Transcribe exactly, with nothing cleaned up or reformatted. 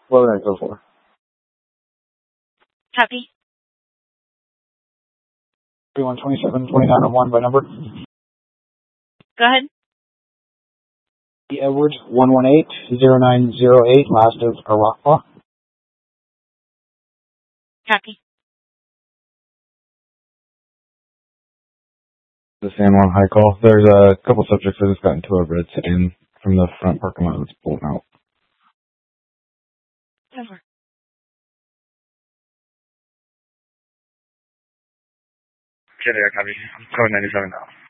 What would I go for? Copy. thirty-one twenty-seven twenty-nine oh one by number. Go ahead. Edwards, one one eight zero nine zero eight, last of Araqua. Copy. The San Juan high call. There's a couple subjects that just got into a red sedan from the front parking lot that's pulling out. Over. Okay, there, copy. I'm code ninety-seven now.